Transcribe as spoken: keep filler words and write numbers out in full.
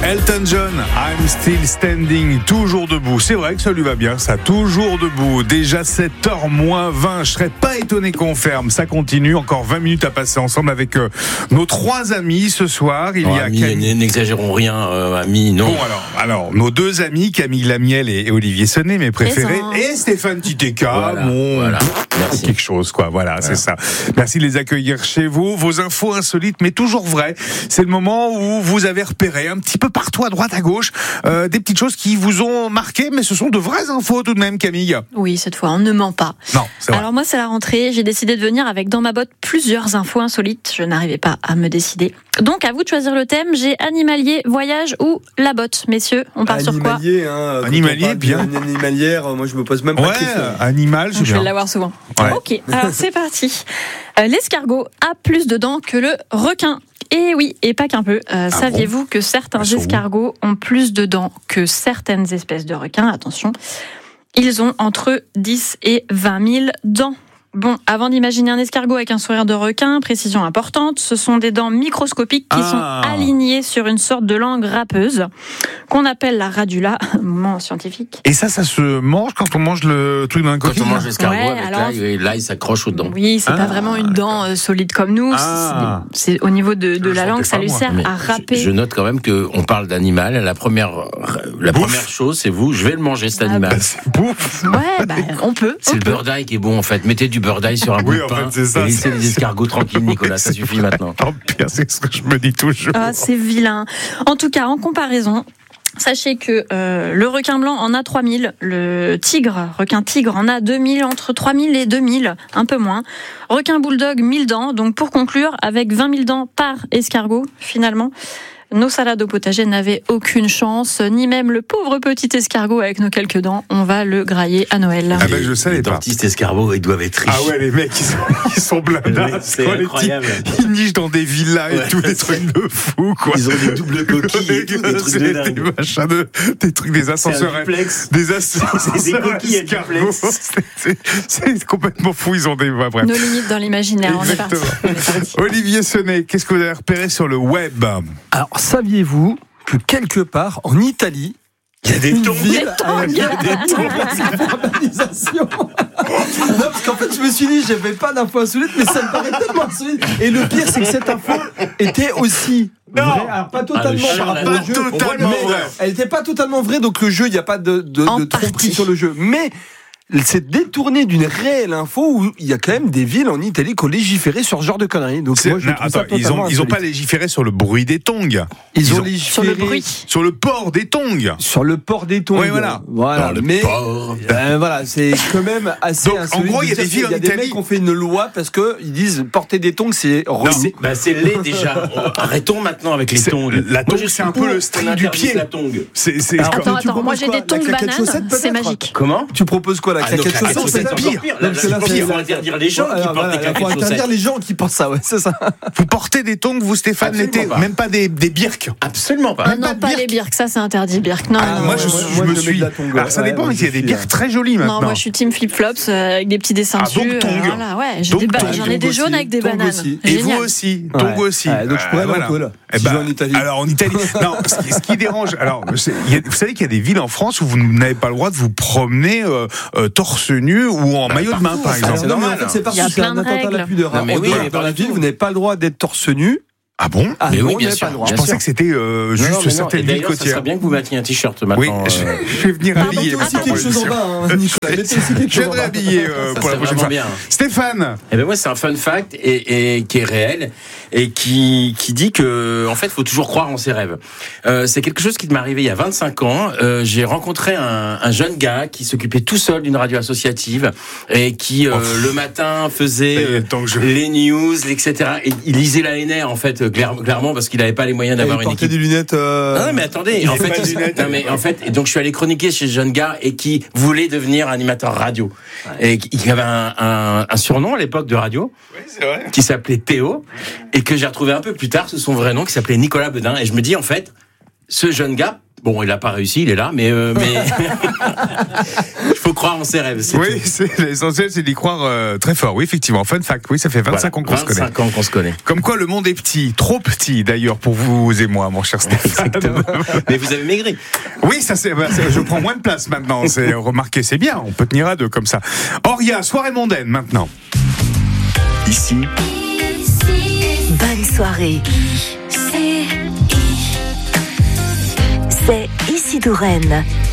Elton John, I'm still standing, toujours debout. C'est vrai que ça lui va bien, ça, toujours debout. Déjà sept heures moins vingt, je serais pas étonné qu'on ferme. Ça continue, encore vingt minutes à passer ensemble avec euh, nos trois amis ce soir. Il non, y a amis, Camille... n'exagérons rien, euh, amis, non. Bon alors, alors, nos deux amis, Camille Lamiel et, et Olivier Sonnet, mes préférés, Présent. et Stéphane Titeka, Voilà, bon, voilà. Merci. quelque chose quoi, voilà, voilà, c'est ça. Merci de les accueillir chez vous. Vos infos insolites, mais toujours vraies. C'est le moment où vous avez repéré un petit peu partout à droite, à gauche, euh, des petites choses qui vous ont marqué, mais ce sont de vraies infos tout de même, Camille. Oui, cette fois, on ne ment pas. Non, c'est vrai. Alors moi, c'est la rentrée. J'ai décidé de venir avec dans ma botte plusieurs infos insolites. Je n'arrivais pas à me décider. Donc, à vous de choisir le thème. J'ai animalier, voyage ou la botte. Messieurs, on part sur quoi ? Animalier, hein. Animalier, bien. Une animalière, moi je me pose même pas Ouais, de questions. animal, c'est Je vais bien. l'avoir souvent. Ouais. Ok, alors c'est parti. Euh, l'escargot a plus de dents que le requin. Et oui, et pas qu'un peu. Euh, Ah saviez-vous que certains Elles sont où escargots ont plus de dents que certaines espèces de requins ? Attention, ils ont entre dix et vingt mille dents. Bon, avant d'imaginer un escargot avec un sourire de requin, précision importante, ce sont des dents microscopiques qui Ah. sont alignées sur une sorte de langue râpeuse, qu'on appelle la radula, un moment scientifique. Et ça, ça se mange quand on mange le truc dans un Quand coquille. on mange l'escargot Ouais, avec alors- l'ail, l'ail s'accroche aux dents. Oui, c'est Ah, pas vraiment une dent euh, solide comme nous. Ah. C'est, c'est au niveau de, de Je la sentais langue, ça pas, lui moi. sert Mais à râper. je, je note quand même qu'on parle d'animal. La première, la Bouffe. première chose, c'est vous, je vais le manger cet Ah, animal. Bah, c'est bouffe. Ouais, bah, on peut. C'est on le peut. beurre d'ail qui est bon en fait. Mettez du beurre d'ail sur un bout Oui, de en pain fait, c'est ça. et laissez les escargots tranquilles, Nicolas. Ça suffit maintenant. Tant pis, c'est ce que je me dis toujours. Ah, c'est vilain. En tout cas, en comparaison, sachez que euh, le requin blanc en a trois mille, le tigre, requin tigre en a deux mille, entre trois mille et deux mille, un peu moins. Requin bulldog, mille dents. Donc pour conclure, avec vingt mille dents par escargot, finalement, nos salades au potager n'avaient aucune chance, ni même le pauvre petit escargot avec nos quelques dents. On va le grailler à Noël. Ah ben, je savais Les pas. dentistes escargots, ils doivent être riches. Ah ouais, les mecs, ils sont, ils sont blablas. C'est quoi, les incroyable. types, ils nichent dans des villas et Ouais, tout, des c'est- trucs de fou, quoi. Ils ont des doubles coquilles et tout, des trucs de C'est dingue. des machins de, des trucs, des ascenseurs. C'est un duplex. Des ascenseurs. C'est des coquilles à escargots. duplex. C'est- C'est c'est complètement fou, ils ont des, ouais, bref. Nos limites dans l'imaginaire, on est parti. Exactement. On est parti. Olivier Sonnet, qu'est-ce que vous avez repéré sur le web? Alors, saviez-vous que quelque part, en Italie, Il y a des une tongs. ville Des tongs. avec des tongs pour l'urbanisation. Non, parce qu'en fait, je me suis dit, j'avais pas d'infos insolites, mais ça me paraît tellement insolite. Et le pire, c'est que cette info était aussi Non. vraie. Alors, pas totalement Ah, le par rapport pas au jeu. totalement Mais vrai. Elle n'était pas totalement vraie, donc le jeu, il n'y a pas de, de, En de tromperie partie. sur le jeu. Mais c'est détourné d'une réelle info où il y a quand même des villes en Italie qui ont légiféré sur ce genre de conneries. Donc C'est- moi, je non, trouve ça attends, ils totalement ont, ils ont pas insolite. légiféré sur le bruit des tongs. Ils, ils ont ont- Sur légiféré le bruit. Sur le port des tongs. sur le port des tongs. Oui, voilà. Voilà. Dans le mais port. euh, voilà, c'est quand même assez Donc, en insolite. gros, de il y a dire des villes qu'il y a en des Italie- mecs qui ont fait une loi parce que ils disent porter des tongs, c'est relou. C'est, bah c'est laid déjà. Arrêtons maintenant avec les C'est- tongs. la Moi, tongue, je c'est suis un peu pour le qu'on string du interdise pied. La tongue. C'est, c'est Alors, comme- Attends, tu attends, moi proposes j'ai quoi des tongs La claquette chaussette, bananes, peut-être c'est magique. Comment? Tu proposes quoi la Ah non, claquette claquette chaussette chaussette, c'est c'est encore pire. pire. Non, Là, parce que là, c'est c'est- pire. Il faut interdire les gens qui Alors, portent voilà, des il faut claquettes interdire chaussettes. les gens qui pensent ça, ouais, c'est ça. Vous portez des tongs, vous Stéphane, Absolument l'été, pas. même pas des, des birks. Absolument pas. Ah Même non, pas de pas birk. les birks, ça c'est interdit, birk. Non, Ah, non, Moi, ouais, je, moi, je moi, me je mets suis. de la tongue, Alors, ça ouais, dépend, ouais, mais il y a je des suis, birks euh, très jolis maintenant. Non, moi je suis team flip-flops euh, avec des petits dessins Ah, dessus. donc tongs. euh, voilà, ouais, j'ai Donc des, ba- tongs. j'en ai des Tongs jaunes aussi. avec des Tongs bananes. aussi. Et Génial. vous aussi, tongs Ouais. aussi. Ouais, donc je pourrais aller en tôle, Eh si ben, je vais en Italie. Alors en Italie, non. Ce qui, ce qui dérange, alors c'est- il y a- vous savez qu'il y a des villes en France où vous n'avez pas le droit de vous promener euh, euh, torse nu ou en maillot de main, par Alors, exemple. c'est non, mais en normal, fait, hein. c'est partout, Il y a c'est plein un de attentat à la règles. pudeur. Non, mais En oui, dehors, mais dans la partout. ville, vous n'avez pas le droit d'être torse nu. Ah bon Ah Mais non, oui, vous bien n'avez sûr. pas le droit. Je bien pensais sûr. que c'était euh, Non, juste non, mais non. certaines Et villes d'ailleurs, ça côtières. serait bien que vous mettiez un t-shirt Oui, maintenant. je, euh, je vais venir Pardon, habiller. Mettez aussi attends, quelque chose en bas, hein, Nicolas. Mettez aussi quelque Je chose en viendrai bas. habiller euh, Ça pour la serait prochaine vraiment fois. bien. Stéphane, Eh ben moi c'est un fun fact et, et qui est réel et qui qui dit que en fait faut toujours croire en ses rêves. Euh, c'est quelque chose qui m'est arrivé il y a vingt-cinq ans. Euh, j'ai rencontré un, un jeune gars qui s'occupait tout seul d'une radio associative et qui euh, Oh. le matin faisait Ça y est, euh, tant que je- les news, et cetera. Et il lisait la N R en fait euh, clair- clairement parce qu'il n'avait pas les moyens Il d'avoir une portait équipe. des lunettes. euh, Non, non, mais attendez, Il en avait fait, pas de il- lunettes. non, mais en fait, et donc je suis allé chroniquer chez ce jeune gars et qui voulait devenir animateur radio et qui qui avait un, un, un surnom à l'époque de radio oui, c'est vrai. qui s'appelait Théo et que j'ai retrouvé un peu plus tard sous son vrai nom qui s'appelait Nicolas Bedin et je me dis en fait ce jeune gars bon il a pas réussi il est là mais euh, mais Il faut faut croire en ses rêves. C'est Oui, c'est, l'essentiel, c'est d'y croire euh, très fort. Oui, effectivement. Fun fact, oui, ça fait vingt-cinq voilà, ans qu'on se connaît. vingt-cinq ans qu'on se connaît. Comme quoi, le monde est petit, trop petit d'ailleurs pour vous et moi, mon cher Stéphane. Mais vous avez maigri. Oui, ça c'est, bah, c'est- je prends moins de place maintenant. C'est remarqué, c'est bien. On peut tenir à deux comme ça. Auria, soirée mondaine maintenant. Ici, Bonne soirée. C'est ici Douren.